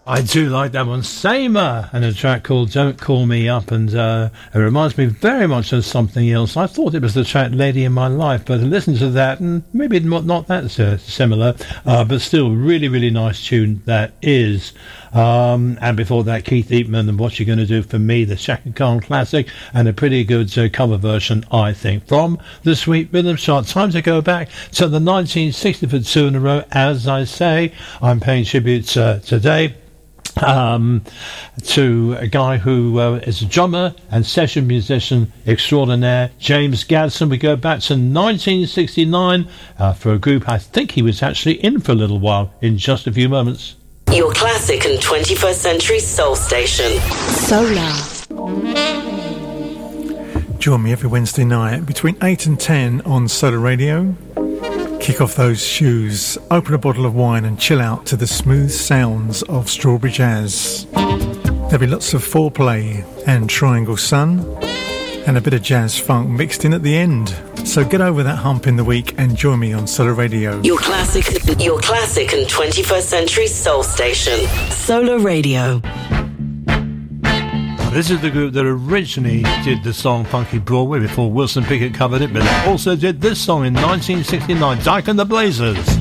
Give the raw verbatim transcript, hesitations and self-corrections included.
I do like that one. Samer, and a track called Don't Call Me Up, and uh, it reminds me very much of something else. I thought it was the track Lady in My Life, but I listened to that, and maybe not, not that uh, similar, uh, but still really, really nice tune that is. Um, and before that, Keith Eatman and What You Gonna Do For Me, the Chaka Khan classic, and a pretty good uh, cover version, I think, from the Sweet Rhythm Chart. Time to go back to the nineteen sixty for two in a row. As I say, I'm paying tribute uh, today Um, to a guy who uh, is a drummer and session musician extraordinaire, James Gadson. We go back to nineteen sixty-nine uh, for a group I think he was actually in for a little while in just a few moments. Your classic and twenty-first century soul station. Solar. Join me every Wednesday night between eight and ten on Solar Radio. Kick off those shoes, open a bottle of wine and chill out to the smooth sounds of Strawberry Jazz. There'll be lots of foreplay and Triangle Sun and a bit of jazz funk mixed in at the end. So get over that hump in the week and join me on Solar Radio. Your classic, your classic and twenty-first century soul station. Solar Radio. This is the group that originally did the song Funky Broadway before Wilson Pickett covered it, but they also did this song in nineteen sixty-nine, Dyke and the Blazers.